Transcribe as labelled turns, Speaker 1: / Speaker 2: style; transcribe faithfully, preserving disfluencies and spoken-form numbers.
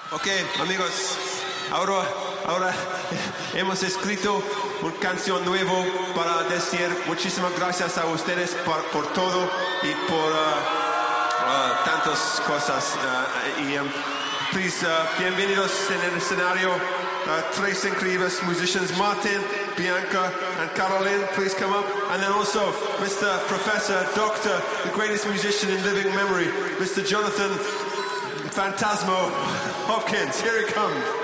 Speaker 1: Ok, amigos, ahora, ahora hemos escrito una canción nueva para decir muchísimas gracias a ustedes por, por todo y por uh, uh, tantas cosas. Uh, y um, please, uh, bienvenidos en el escenario, uh, tres increíbles musicians, Martin, Bianca, and Caroline. Please come up. And then also Mister Professor, Doctor, the greatest musician in living memory, Mister Jonathan Phantasmo Hopkins. Here he comes.